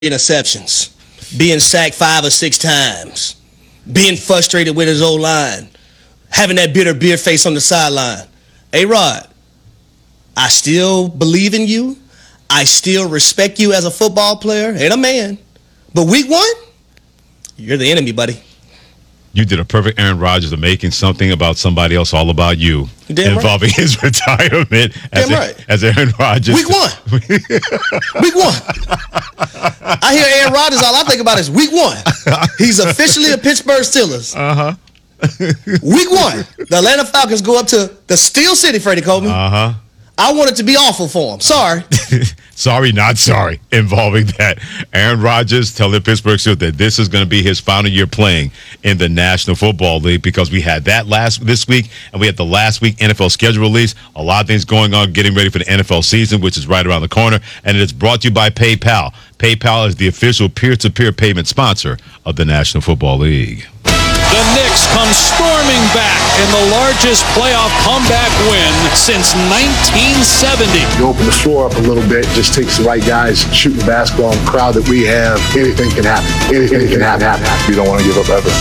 interceptions, being sacked 5 or 6 times, being frustrated with his O-line, having that bitter beer face on the sideline. A-Rod, I still believe in you. I still respect you as a football player and a man. But week 1, you're the enemy, buddy. You did a perfect Aaron Rodgers of making something about somebody else all about you. Involving right. his retirement as Aaron Rodgers. Week 1. Week 1. I hear Aaron Rodgers, all I think about is week 1. He's officially a Pittsburgh Steelers. Uh-huh. Week 1. The Atlanta Falcons go up to the Steel City, Freddie Coleman. Uh-huh. I want it to be awful for him. Sorry. Sorry, not sorry. Involving that. Aaron Rodgers telling Pittsburgh Steelers that this is going to be his final year playing in the National Football League because we had that this week and we had the last week NFL schedule release. A lot of things going on getting ready for the NFL season, which is right around the corner. And it is brought to you by PayPal. PayPal is the official peer-to-peer payment sponsor of the National Football League. The Knicks come storming back in the largest playoff comeback win since 1970. You open the floor up a little bit, just takes the right guys shooting the basketball. And the crowd that we have, anything can happen. Anything can happen. We don't want to give up ever.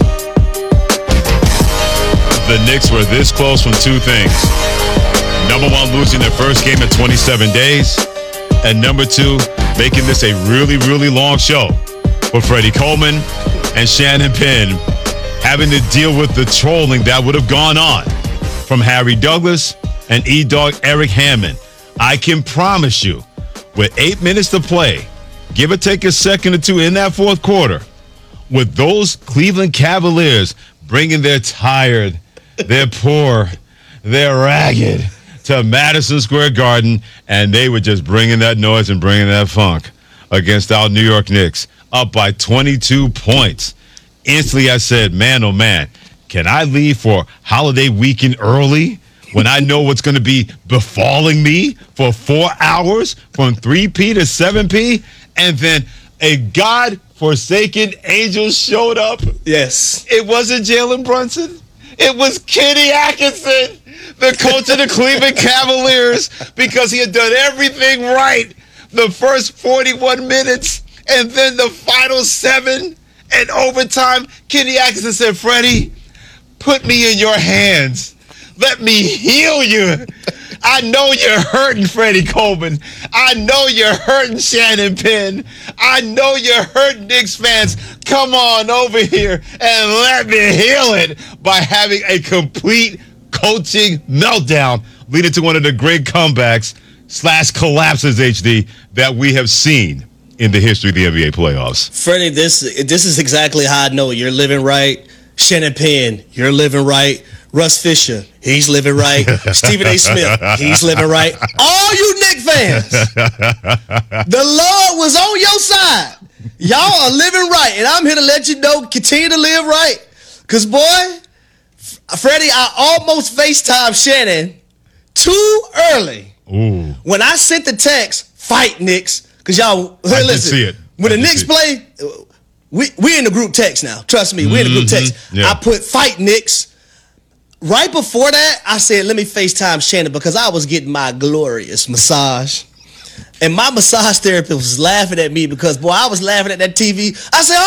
The Knicks were this close from 2 things. Number 1, losing their first game in 27 days. And number 2, making this a really, really long show for Freddie Coleman and Shannon Penn, having to deal with the trolling that would have gone on from Harry Douglas and E-Dog Eric Hammond. I can promise you, with 8 minutes to play, give or take a second or 2 in that fourth quarter, with those Cleveland Cavaliers bringing their tired, their poor, their ragged to Madison Square Garden, and they were just bringing that noise and bringing that funk against our New York Knicks, up by 22 points. Instantly, I said, man, oh, man, can I leave for holiday weekend early when I know what's going to be befalling me for 4 hours from 3P to 7P? And then a God-forsaken angel showed up. Yes. It wasn't Jalen Brunson. It was Kenny Atkinson, the coach of the Cleveland Cavaliers, because he had done everything right the first 41 minutes and then the final 7. And overtime, Kenny Atkinson said, Freddie, put me in your hands. Let me heal you. I know you're hurting, Freddie Coleman. I know you're hurting, Shannon Penn. I know you're hurting, Knicks fans. Come on over here and let me heal it by having a complete coaching meltdown, leading to one of the great comebacks / collapses, HD, that we have seen in the history of the NBA playoffs. Freddie, this is exactly how I know you're living right. Shannon Penn, you're living right. Russ Fisher, he's living right. Stephen A. Smith, he's living right. All you Knick fans, the Lord was on your side. Y'all are living right, and I'm here to let you know, continue to live right. Because, boy, Freddie, I almost FaceTimed Shannon too early. Ooh. When I sent the text, fight Knicks, because y'all, I listen, did see it. When the Knicks play, we in the group text now. Trust me, we're in the group text. Yeah. I put fight Knicks. Right before that, I said, let me FaceTime Shannon because I was getting my glorious massage. And my massage therapist was laughing at me because, boy, I was laughing at that TV. I said,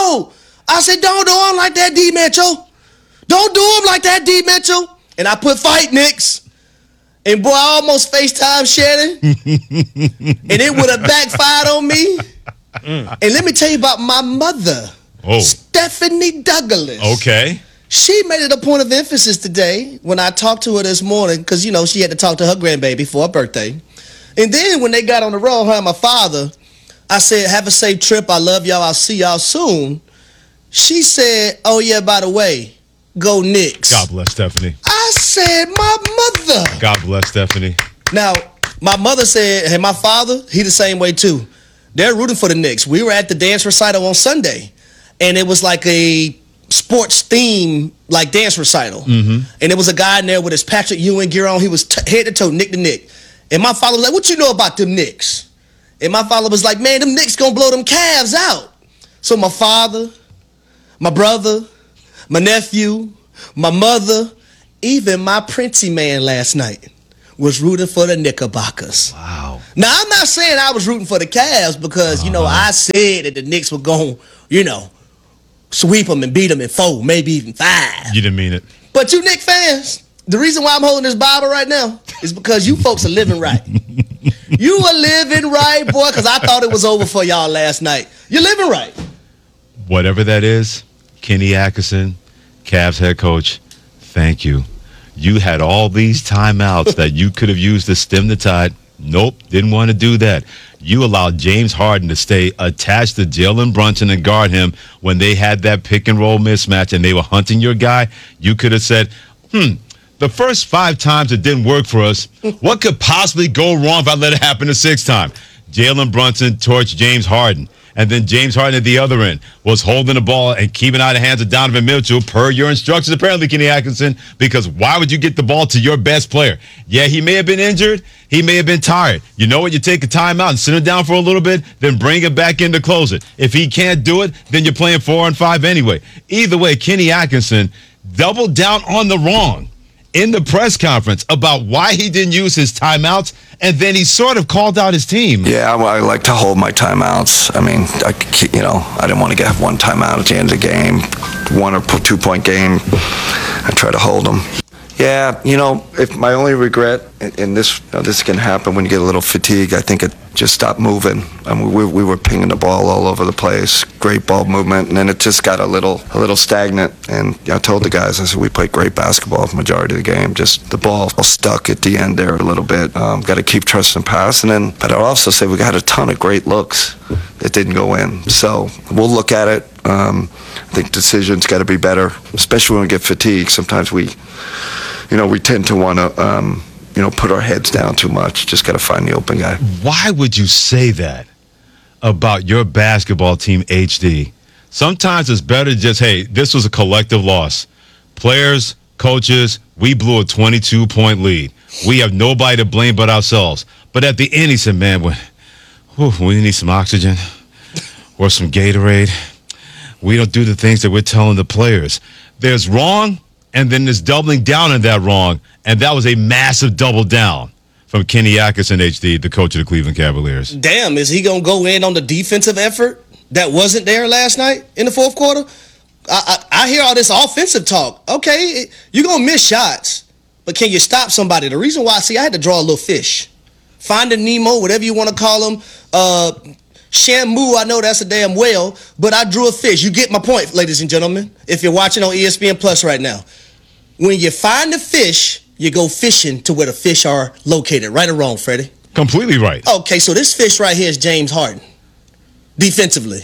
don't do him like that, D. Mitchell. Don't do him like that, D. Mitchell. And I put fight Knicks. And, boy, I almost FaceTime Shannon. And it would have backfired on me. And let me tell you about my mother, Stephanie Douglas. Okay. She made it a point of emphasis today when I talked to her this morning because, she had to talk to her grandbaby for her birthday. And then when they got on the road, her and my father, I said, have a safe trip. I love y'all. I'll see y'all soon. She said, oh, yeah, by the way, go Knicks. God bless Stephanie. I said, my mother. God bless Stephanie. Now, my mother said, hey, my father, he the same way too. They're rooting for the Knicks. We were at the dance recital on Sunday, and it was like a sports theme, like dance recital. Mm-hmm. And there was a guy in there with his Patrick Ewing gear on. He was head to toe, Nick to Nick. And my father was like, what you know about them Knicks? And my father was like, man, them Knicks gonna blow them Cavs out. So my father, my brother, my nephew, my mother, even my Princey man last night was rooting for the Knickerbockers. Wow. Now, I'm not saying I was rooting for the Cavs because, I said that the Knicks were going, sweep them and beat them in 4, maybe even 5. You didn't mean it. But you Knick fans, the reason why I'm holding this Bible right now is because you folks are living right. You are living right, boy, because I thought it was over for y'all last night. You're living right. Whatever that is, Kenny Atkinson, Cavs head coach, thank you. You had all these timeouts that you could have used to stem the tide. Nope, didn't want to do that. You allowed James Harden to stay attached to Jalen Brunson and guard him when they had that pick and roll mismatch and they were hunting your guy. You could have said, the first 5 times it didn't work for us. What could possibly go wrong if I let it happen the 6th time? Jalen Brunson torched James Harden. And then James Harden at the other end was holding the ball and keeping it out of the hands of Donovan Mitchell per your instructions, apparently, Kenny Atkinson, because why would you get the ball to your best player? Yeah, he may have been injured. He may have been tired. You know what? You take a timeout and sit him down for a little bit, then bring it back in to close it. If he can't do it, then you're playing 4 on 5 anyway. Either way, Kenny Atkinson doubled down on the wrong in the press conference about why he didn't use his timeouts, and then he sort of called out his team. Yeah, I like to hold my timeouts. I mean, I didn't want to get 1 timeout at the end of the game, 1 or 2 point game. I try to hold them. Yeah, if my only regret, and this can happen when you get a little fatigued, I think it just stopped moving. I mean, we were pinging the ball all over the place, great ball movement, and then it just got a little stagnant. And I told the guys, I said, we played great basketball the majority of the game. Just the ball stuck at the end there a little bit. Got to keep trusting pass. But I'll also say we got a ton of great looks that didn't go in. So we'll look at it. I think decisions got to be better, especially when we get fatigued. Sometimes we tend to want to, put our heads down too much. Just got to find the open guy. Why would you say that about your basketball team, HD? Sometimes it's better to just, hey, this was a collective loss. Players, coaches, we blew a 22-point lead. We have nobody to blame but ourselves. But at the end, he said, man, we need some oxygen or some Gatorade. We don't do the things that we're telling the players. There's wrong, and then there's doubling down on that wrong, and that was a massive double down from Kenny Atkinson, HD, the coach of the Cleveland Cavaliers. Damn, is he going to go in on the defensive effort that wasn't there last night in the 4th quarter? I hear all this offensive talk. Okay, you're going to miss shots, but can you stop somebody? The reason why, I had to draw a little fish. Finding Nemo, whatever you want to call him. Shamu, I know that's a damn whale, but I drew a fish. You get my point, ladies and gentlemen, if you're watching on ESPN Plus right now. When you find the fish, you go fishing to where the fish are located. Right or wrong, Freddie? Completely right. Okay, so this fish right here is James Harden, defensively.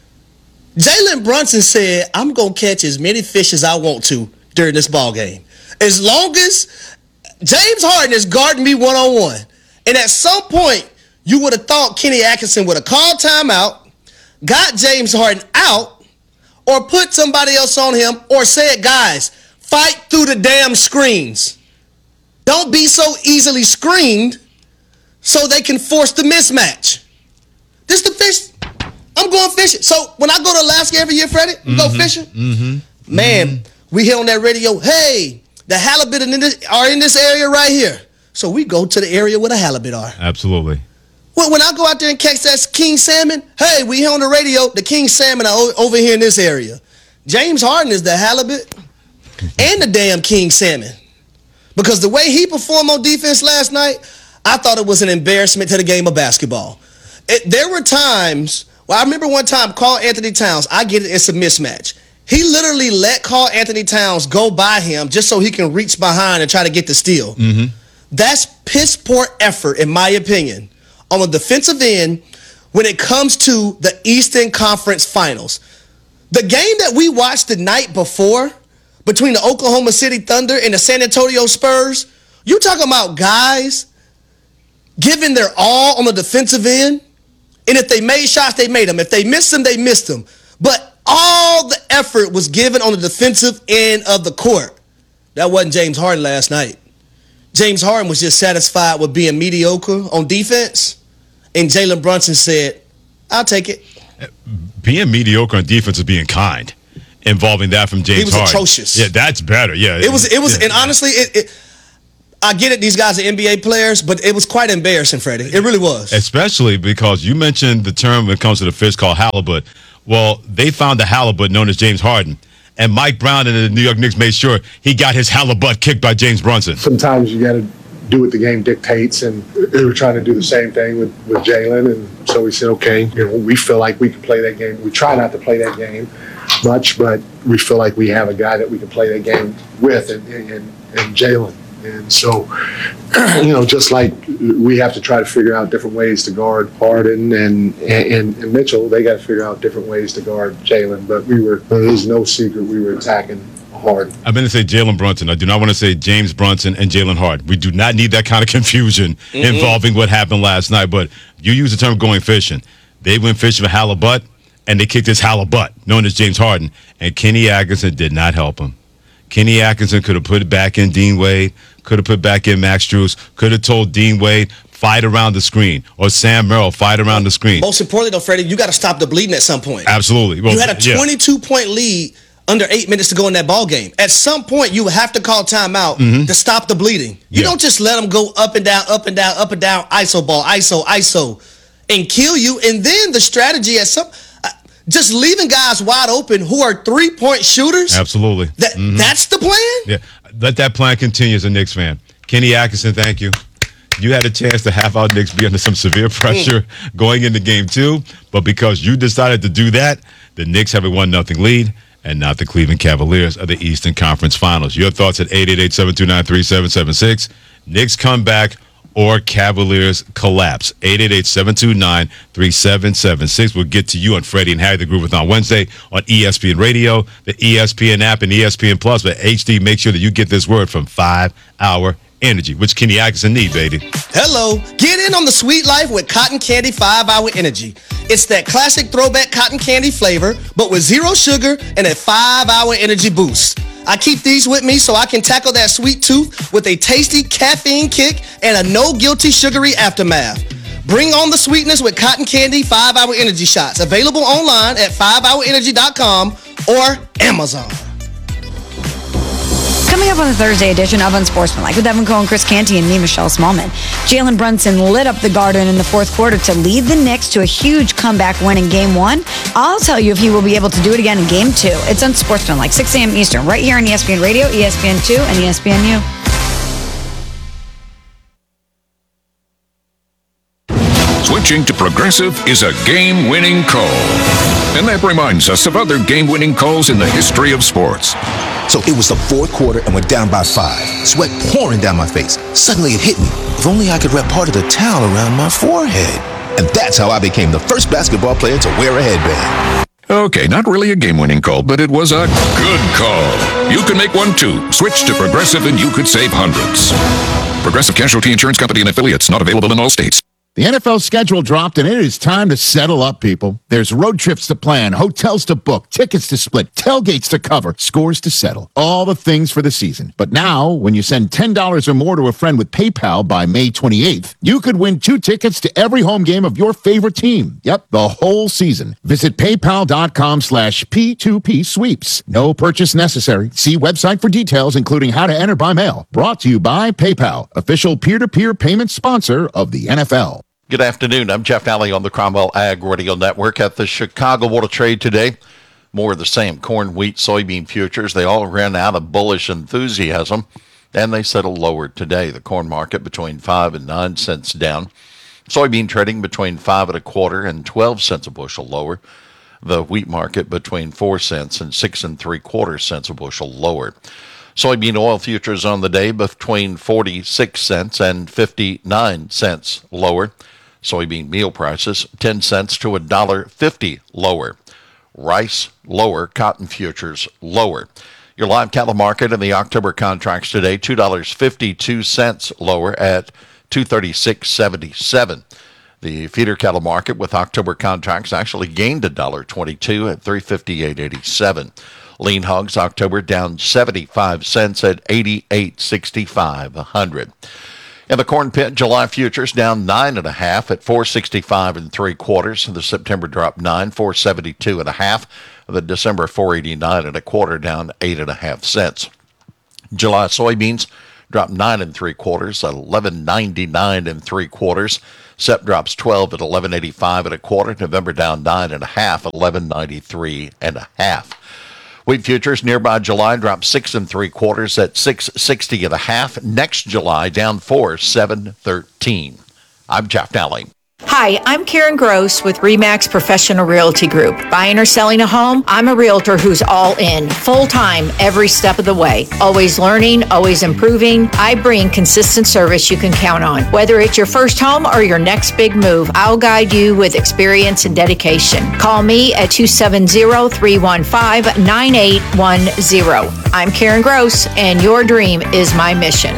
Jalen Brunson said, I'm going to catch as many fish as I want to during this ball game. As long as James Harden is guarding me one-on-one. And at some point, you would have thought Kenny Atkinson would have called timeout, got James Harden out, or put somebody else on him, or said, guys, fight through the damn screens. Don't be so easily screened so they can force the mismatch. This the fish. I'm going fishing. So when I go to Alaska every year, Freddie, go fishing. Man, we hear on that radio, hey, the halibut are in this area right here. So we go to the area where the halibut are. Absolutely. When I go out there and catch that king salmon, hey, we hear on the radio, the king salmon are over here in this area. James Harden is the halibut and the damn king salmon. Because the way he performed on defense last night, I thought it was an embarrassment to the game of basketball. There were times, I remember one time, Karl Anthony Towns, I get it, it's a mismatch. He literally let Karl Anthony Towns go by him just so he can reach behind and try to get the steal. That's piss poor effort, in my opinion, on the defensive end when it comes to the Eastern Conference Finals. The game that we watched the night before between the Oklahoma City Thunder and the San Antonio Spurs, you talking about guys giving their all on the defensive end, and if they made shots, they made them. If they missed them, they missed them. But all the effort was given on the defensive end of the court. That wasn't James Harden last night. James Harden was just satisfied with being mediocre on defense. And Jalen Brunson said, I'll take it. Being mediocre on defense is being kind. Involving that from James Harden. He was atrocious. Yeah, that's better. Yeah. It was, and honestly, I get it, these guys are NBA players, but it was quite embarrassing, Freddie. It really was. Especially because you mentioned the term when it comes to the fish called halibut. Well, they found the halibut known as James Harden. And Mike Brown and the New York Knicks made sure he got his halibut kicked by James Brunson. Sometimes you got to do what the game dictates, and they were trying to do the same thing with Jalen. And so we said, okay, we feel like we can play that game. We try not to play that game much, but we feel like we have a guy that we can play that game with, and Jalen. And so, just like we have to try to figure out different ways to guard Harden and Mitchell, they got to figure out different ways to guard Jalen. But there's no secret we were attacking Harden. I'm going to say Jalen Brunson. I do not want to say James Brunson and Jalen Harden. We do not need that kind of confusion involving what happened last night. But you use the term going fishing. They went fishing for halibut, and they kicked his halibut, known as James Harden. And Kenny Atkinson did not help him. Kenny Atkinson could have put it back in Dean Wade, could have put back in Max Strus, could have told Dean Wade, fight around the screen, or Sam Merrill, fight around the screen. Most importantly, though, Freddie, you got to stop the bleeding at some point. Absolutely. Well, you had a 22-point lead under 8 minutes to go in that ball game. At some point, you have to call timeout to stop the bleeding. You don't just let them go up and down, up and down, up and down, ISO ball, ISO, and kill you. And then the strategy at some... just leaving guys wide open who are 3-point shooters. Absolutely. That's the plan? Yeah. Let that plan continue as a Knicks fan. Kenny Atkinson, thank you. You had a chance to have our Knicks be under some severe pressure going into game 2, but because you decided to do that, the Knicks have a 1-0 lead, and not the Cleveland Cavaliers of the Eastern Conference Finals. Your thoughts at 888-729-3776. Knicks come back or Cavaliers collapse. 888-729-3776. We'll get to you on Freddie and Harry, the Groove, on Wednesday on ESPN Radio, the ESPN app, and ESPN Plus. But HD, make sure that you get this word from 5 Hour Energy, which Kenny Atkinson need, baby. Hello. Get in on the sweet life with Cotton Candy 5 Hour Energy. It's that classic throwback cotton candy flavor, but with 0 sugar and a 5 Hour Energy boost. I keep these with me so I can tackle that sweet tooth with a tasty caffeine kick and a no guilty sugary aftermath. Bring on the sweetness with Cotton Candy 5 Hour Energy shots. Available online at 5hourenergy.com or Amazon. Coming up on the Thursday edition of Unsportsmanlike with Evan Cohen, Chris Canty, and me, Michelle Smallman. Jalen Brunson lit up the Garden in the fourth quarter to lead the Knicks to a huge comeback win in Game 1. I'll tell you if he will be able to do it again in Game 2. It's Unsportsmanlike, 6 a.m. Eastern, right here on ESPN Radio, ESPN2, and ESPNU. Switching to Progressive is a game-winning call. And that reminds us of other game-winning calls in the history of sports. So it was the fourth quarter and we're down by 5. Sweat pouring down my face. Suddenly it hit me. If only I could wrap part of the towel around my forehead. And that's how I became the first basketball player to wear a headband. Okay, not really a game-winning call, but it was a good call. You can make one too. Switch to Progressive and you could save hundreds. Progressive Casualty Insurance Company and affiliates, not available in all states. The NFL schedule dropped, and it is time to settle up, people. There's road trips to plan, hotels to book, tickets to split, tailgates to cover, scores to settle. All the things for the season. But now, when you send $10 or more to a friend with PayPal by May 28th, you could win 2 tickets to every home game of your favorite team. Yep, the whole season. Visit paypal.com/P2P sweeps. No purchase necessary. See website for details, including how to enter by mail. Brought to you by PayPal, official peer-to-peer payment sponsor of the NFL. Good afternoon. I'm Jeff Nalley on the Cromwell Ag Radio Network. At the Chicago Board of Trade today, more of the same. Corn, wheat, soybean futures, they all ran out of bullish enthusiasm, and they settled lower today. The corn market between 5 and 9 cents down. Soybean trading between 5 1/4 and 12 cents a bushel lower. The wheat market between 4 cents and 6 3/4 cents a bushel lower. Soybean oil futures on the day between 46 cents and 59 cents lower. Soybean meal prices 10 cents to $1.50 lower. Rice lower, cotton futures lower. Your live cattle market in the October contracts today, $2.52 lower at $236.77. The feeder cattle market with October contracts actually gained $1.22 at $358.87. Lean hogs October down 75 cents at 88.65 a hundred. In the corn pit, July futures down 9 1/2 at 465 3/4. The September drop 9, 472 1/2. The December 489 1/4 down 8 1/2 cents. July soybeans dropped 9 3/4 at 11.99 3/4. SEP drops 12 at 11.85 1/4. November down 9.5 at 11.93 1/2. Wheat futures nearby July dropped 6 3/4 at 6.60 1/2. Next July down 4, 7.13. I'm Jeff Nally. Hi, I'm Karen Gross with RE/MAX Professional Realty Group. Buying or selling a home? I'm a realtor who's all in, full-time, every step of the way. Always learning, always improving. I bring consistent service you can count on. Whether it's your first home or your next big move, I'll guide you with experience and dedication. Call me at 270-315-9810. I'm Karen Gross, and your dream is my mission.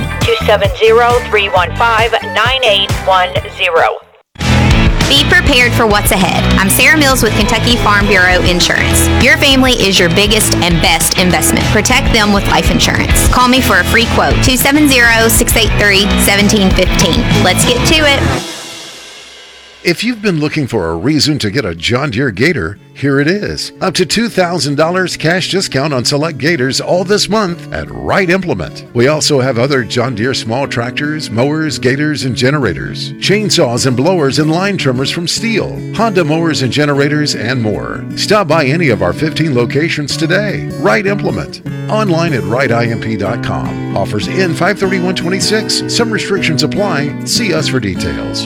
270-315-9810. Be prepared for what's ahead. I'm Sarah Mills with Kentucky Farm Bureau Insurance. Your family is your biggest and best investment. Protect them with life insurance. Call me for a free quote. 270-683-1715. Let's get to it. If you've been looking for a reason to get a John Deere Gator, here it is. Up to $2,000 cash discount on select Gators all this month at Wright Implement. We also have other John Deere small tractors, mowers, Gators, and generators, chainsaws and blowers and line trimmers from Steel, Honda mowers and generators, and more. Stop by any of our 15 locations today. Wright Implement. Online at wrightimp.com. Offers end 5/31/26. Some restrictions apply. See us for details.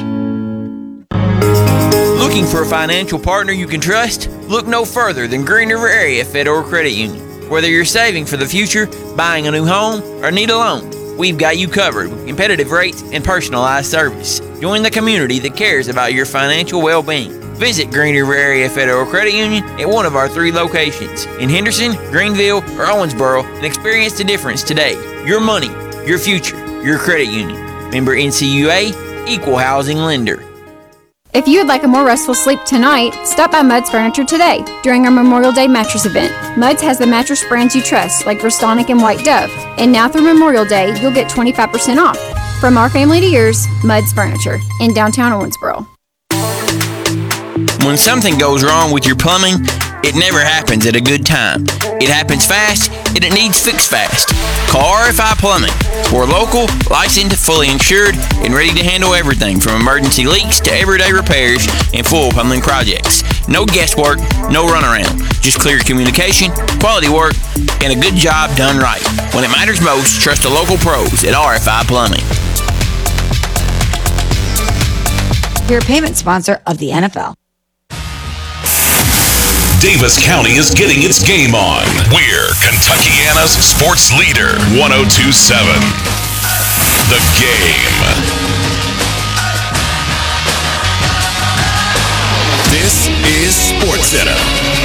Looking for a financial partner you can trust? Look no further than Green River Area Federal Credit Union. Whether you're saving for the future, buying a new home, or need a loan, we've got you covered with competitive rates and personalized service. Join the community that cares about your financial well-being. Visit Green River Area Federal Credit Union at one of our 3 locations in Henderson, Greenville, or Owensboro and experience the difference today. Your money, your future, your credit union. Member NCUA, Equal Housing Lender. If you would like a more restful sleep tonight, stop by Mudd's Furniture today during our Memorial Day mattress event. Mudd's has the mattress brands you trust, like Verstonic and White Dove. And now through Memorial Day, you'll get 25% off. From our family to yours, Mudd's Furniture in downtown Owensboro. When something goes wrong with your plumbing, it never happens at a good time. It happens fast, and it needs fixed fast. Call RFI Plumbing. We're local, licensed, fully insured, and ready to handle everything from emergency leaks to everyday repairs and full plumbing projects. No guesswork, no runaround. Just clear communication, quality work, and a good job done right. When it matters most, trust the local pros at RFI Plumbing. Your payment sponsor of the NFL. Davis County is getting its game on. We're Kentuckiana's sports leader, 102.7. The Game. This is SportsCenter.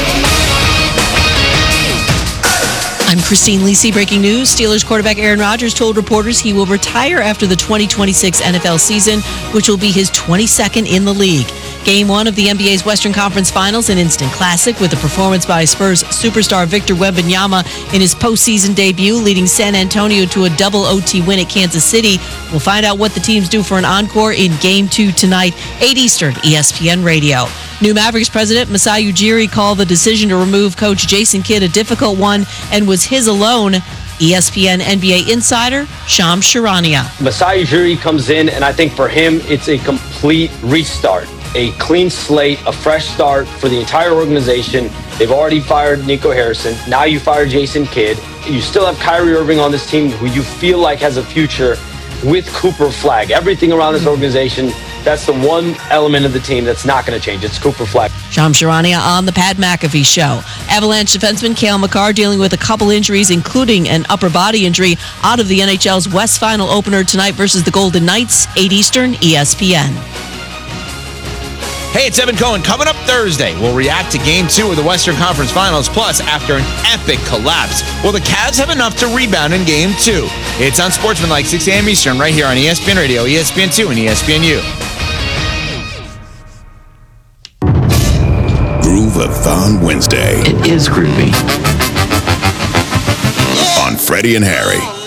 I'm Christine Lisi. Breaking news. Steelers quarterback Aaron Rodgers told reporters he will retire after the 2026 NFL season, which will be his 22nd in the league. Game 1 of the NBA's Western Conference Finals, an instant classic with a performance by Spurs superstar Victor Wembanyama in his postseason debut, leading San Antonio to a double OT win at Kansas City. We'll find out what the teams do for an encore in Game 2 tonight, 8 Eastern, ESPN Radio. New Mavericks president Masai Ujiri called the decision to remove coach Jason Kidd a difficult one and was his alone. ESPN NBA insider Shams Charania. Masai Ujiri comes in, and I think for him, it's a complete restart. A clean slate, a fresh start for the entire organization. They've already fired Nico Harrison. Now you fire Jason Kidd. You still have Kyrie Irving on this team who you feel like has a future with Cooper Flagg. Everything around this organization, that's the one element of the team that's not going to change. It's Cooper Flagg. Shams Charania on the Pat McAfee Show. Avalanche defenseman Cale Makar dealing with a couple injuries, including an upper body injury, out of the NHL's West Final opener tonight versus the Golden Knights, 8 Eastern, ESPN. Hey, it's Evan Cohen. Coming up Thursday, we'll react to Game 2 of the Western Conference Finals. Plus, after an epic collapse, will the Cavs have enough to rebound in Game 2? It's on Sportsmanlike, 6 a.m. Eastern, right here on ESPN Radio, ESPN2, and ESPNU. Groove-a-thon Wednesday. It is groovy. On Freddie and Harry.